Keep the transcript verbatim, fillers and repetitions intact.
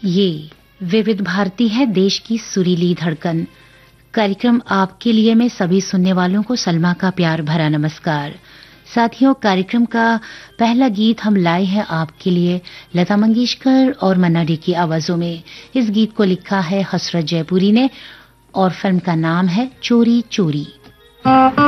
ये विविध भारती है, देश की सुरीली धड़कन। कार्यक्रम आपके लिए में सभी सुनने वालों को सलमा का प्यार भरा नमस्कार। साथियों, कार्यक्रम का पहला गीत हम लाए हैं आपके लिए लता मंगेशकर और मन्ना डे की आवाजों में। इस गीत को लिखा है हसरत जयपुरी ने और फिल्म का नाम है चोरी चोरी।